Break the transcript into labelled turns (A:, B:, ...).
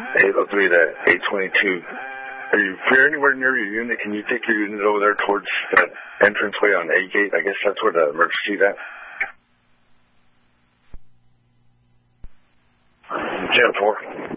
A: 803 to 822. If you're anywhere near your unit, can you take your unit over there towards that entranceway on A gate? I guess that's where the emergency's at. 10-4.